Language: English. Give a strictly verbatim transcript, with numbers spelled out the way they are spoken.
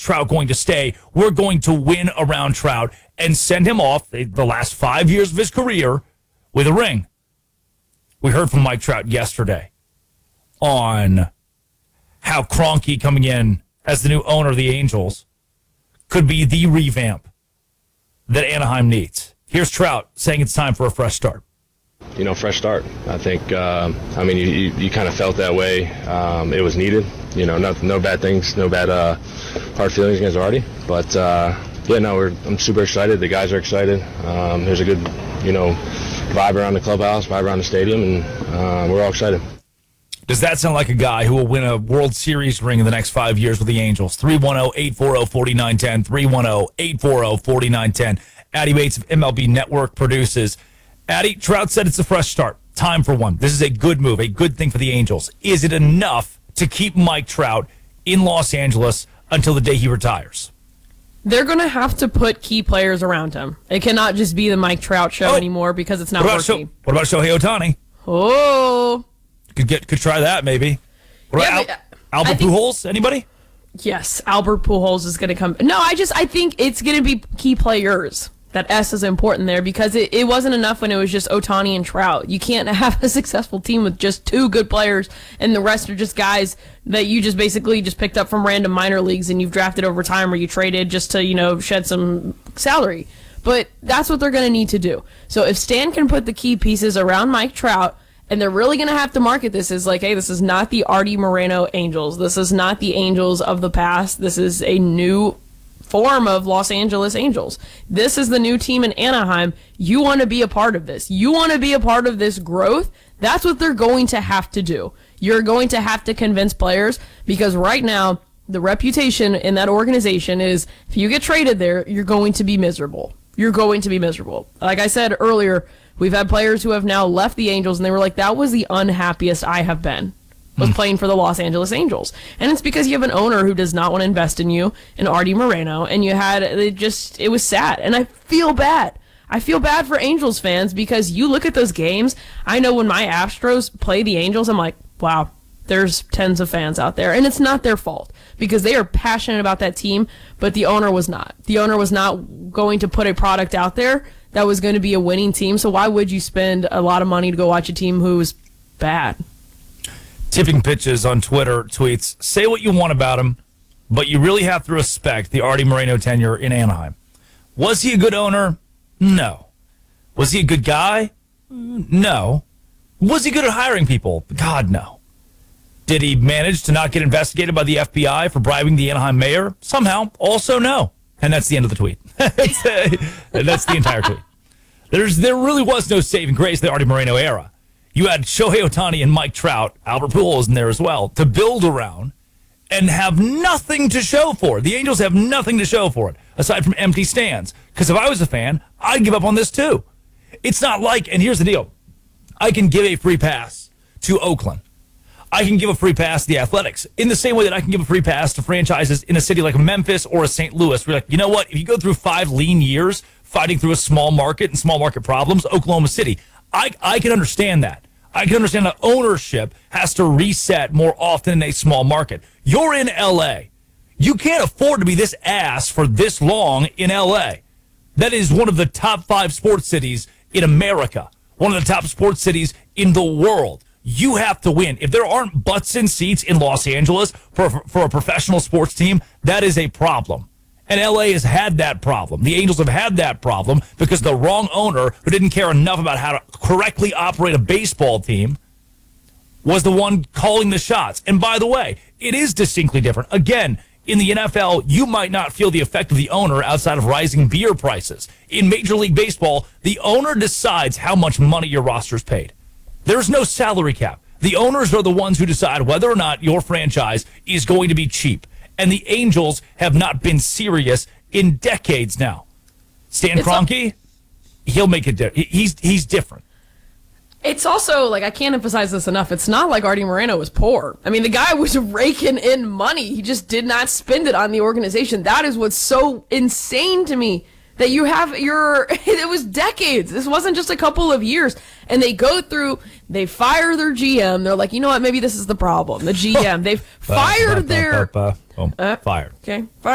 Trout going to stay. We're going to win around Trout and send him off the last five years of his career with a ring. We heard from Mike Trout yesterday on how Kroenke coming in as the new owner of the Angels could be the revamp that Anaheim needs. Here's Trout saying it's time for a fresh start. You know, fresh start. I think, uh, I mean, you, you, you kind of felt that way. Um, it was needed. You know, no, no bad things, no bad uh, hard feelings against Artie. But, uh, yeah, no, we're, I'm super excited. The guys are excited. Um, there's a good, you know, vibe around the clubhouse, vibe around the stadium, and uh, we're all excited. Does that sound like a guy who will win a World Series ring in the next five years with the Angels? three one zero, eight four zero, four nine one zero, three one zero, eight four zero, four nine one zero. Addy Bates of M L B Network produces. Addy, Trout said it's a fresh start. Time for one. This is a good move, a good thing for the Angels. Is it enough to keep Mike Trout in Los Angeles until the day he retires? They're going to have to put key players around him. It cannot just be the Mike Trout show oh. anymore because it's not what about working. Sho- what about Shohei Ohtani? Oh. Could get could try that, maybe. What about yeah, Al- Albert think, Pujols? Anybody? Yes, Albert Pujols is going to come. No, I just I think it's going to be key players. That S is important there because it, it wasn't enough when it was just Ohtani and Trout. You can't have a successful team with just two good players and the rest are just guys that you just basically just picked up from random minor leagues and you've drafted over time or you traded just to, you know, shed some salary. But that's what they're going to need to do. So if Stan can put the key pieces around Mike Trout, and they're really going to have to market this as like, hey, this is not the Artie Moreno Angels. This is not the Angels of the past. This is a new form of Los Angeles Angels. This is the new team in Anaheim. You want to be a part of this. You want to be a part of this growth. That's what they're going to have to do. You're going to have to convince players because right now the reputation in that organization is if you get traded there, you're going to be miserable. You're going to be miserable. Like I said earlier, we've had players who have now left the Angels and they were like, that was the unhappiest I have been. Was playing for the Los Angeles Angels. And it's because you have an owner who does not want to invest in you, in Artie Moreno, and you had, it just, it was sad. And I feel bad. I feel bad for Angels fans because you look at those games, I know when my Astros play the Angels, I'm like, wow, there's tens of fans out there. And it's not their fault because they are passionate about that team, but the owner was not. The owner was not going to put a product out there that was going to be a winning team, so why would you spend a lot of money to go watch a team who's bad? Tipping Pitches on Twitter tweets, say what you want about him, but you really have to respect the Artie Moreno tenure in Anaheim. Was he a good owner? No. Was he a good guy? No. Was he good at hiring people? God, no. Did he manage to not get investigated by the F B I for bribing the Anaheim mayor? Somehow. Also, no. And that's the end of the tweet. that's, that's the entire tweet. There's, there really was no saving grace in the Artie Moreno era. You had Shohei Ohtani and Mike Trout, Albert Pujols in there as well, to build around and have nothing to show for it. The Angels have nothing to show for it, aside from empty stands. Because if I was a fan, I'd give up on this too. It's not like, and here's the deal, I can give a free pass to Oakland. I can give a free pass to the Athletics in the same way that I can give a free pass to franchises in a city like Memphis or a Saint Louis. We're like, you know what? If you go through five lean years fighting through a small market and small market problems, Oklahoma City, I, I can understand that. I can understand that ownership has to reset more often in a small market. You're in L A. You can't afford to be this ass for this long in L A. That is one of the top five sports cities in America, one of the top sports cities in the world. You have to win. If there aren't butts in seats in Los Angeles for, for a professional sports team, that is a problem. And L A has had that problem. The Angels have had that problem because the wrong owner who didn't care enough about how to correctly operate a baseball team was the one calling the shots. And by the way, it is distinctly different. Again, in the N F L, you might not feel the effect of the owner outside of rising beer prices. In Major League Baseball, the owner decides how much money your roster is paid. There's no salary cap. The owners are the ones who decide whether or not your franchise is going to be cheap. And the Angels have not been serious in decades now. Stan it's Kroenke, a- he'll make it different. He's he's different. It's also, like, I can't emphasize this enough. It's not like Artie Moreno was poor. I mean, the guy was raking in money. He just did not spend it on the organization. That is what's so insane to me. That you have your, it was decades. This wasn't just a couple of years. And they go through, they fire their G M. They're like, you know what, maybe this is the problem. The G M. They've fired their. Oh, fired. Okay.